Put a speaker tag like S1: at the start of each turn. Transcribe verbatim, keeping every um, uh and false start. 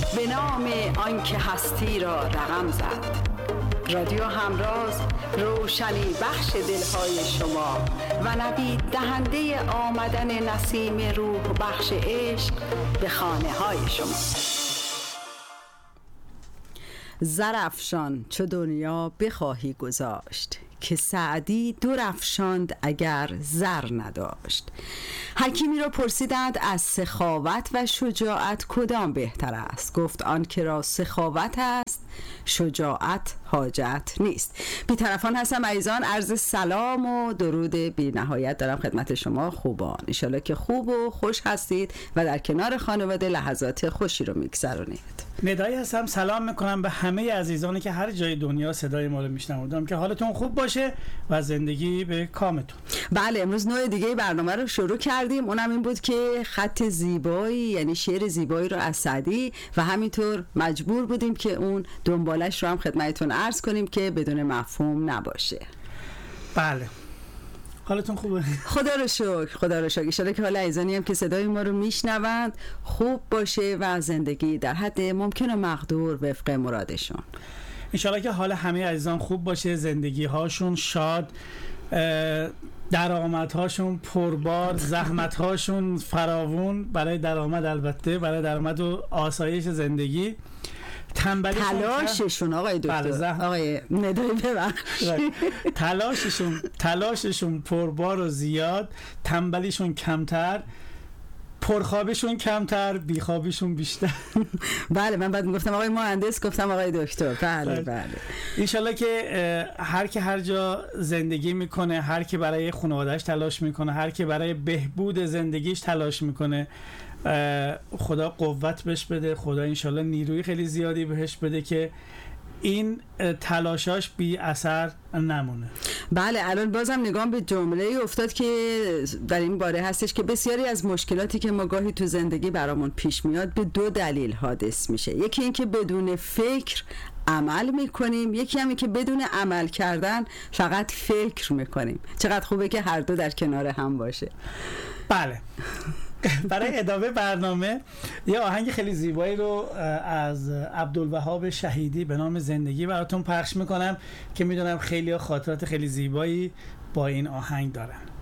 S1: به نام آنکه هستی را رقم زد. رادیو همراز، روشنی بخش دلهای شما و نوید دهنده آمدن نسیم روح بخش عشق به خانه های شما.
S2: زرافشان چو دنیا بخواهی گذاشت، که سعدی دور افشاند اگر زر نداشت. حکیمی را پرسیدند از سخاوت و شجاعت کدام بهتر است؟ گفت آن که را سخاوت است شجاعت حاجت نیست. بی‌طرفان هستم عزیزان، عرض سلام و درود بی نهایت دارم خدمت شما خوبان. انشالله که خوب و خوش هستید و در کنار خانواده لحظات خوشی رو میگذرونید.
S3: ندایی هستم، سلام میکنم به همه عزیزانی که هر جای دنیا صدای ما رو میشنوند، که حالتون خوب باشه و زندگی به کامتون.
S2: بله، امروز نوع دیگه برنامه رو شروع کردیم، اونم این بود که خط زیبایی یعنی شعر زیبایی رو از سعدی و همینطور مجبور بودیم که اون دنبالش رو هم خدمتتون عرض کنیم که بدون مفهوم نباشه.
S3: بله، حالتون خوبه؟ خدا
S2: رو شکر، خدا رو شکر. ان شاءالله که حال عزیزانی هم که صدای ما رو میشنوند خوب باشه و زندگی در حد ممکن و مقدور وفق مرادشون.
S3: ان شاءالله که حال همه عزیزان خوب باشه، زندگی هاشون شاد، درآمدهاشون پربار، زحمتهاشون فراوون برای درآمد، البته برای درآمد و آسایش زندگی.
S2: تلاششون آقای دکتر،
S3: زح...
S2: آقای ندایی ببخشید
S3: تلاششون تلاششون پربار و زیاد، تنبلیشون کمتر، پرخوابشون کمتر، بیخوابشون بیشتر.
S2: بله، من بعد میگفتم آقای مهندس، گفتم آقای دکتر. بله بله.
S3: انشالله که هر که هر جا زندگی میکنه، هر که برای خانواده‌اش تلاش میکنه، هر که برای بهبود زندگیش تلاش میکنه، خدا قوت بهش بده، خدا انشالله نیروی خیلی زیادی بهش بده که این تلاشاش بی اثر نمونه.
S2: بله، الان بازم نگام به جمله افتاد که در این باره هستش که بسیاری از مشکلاتی که ما گاهی تو زندگی برامون پیش میاد به دو دلیل حادث میشه. یکی این که بدون فکر عمل میکنیم، یکی هم این که بدون عمل کردن فقط فکر میکنیم. چقدر خوبه که هر دو در کنار هم باشه.
S3: بله. برای ادامه برنامه یه آهنگ خیلی زیبایی رو از عبدالوهاب شهیدی به نام زندگی براتون پخش میکنم که میدونم خیلی خاطرات خیلی زیبایی با این آهنگ دارن.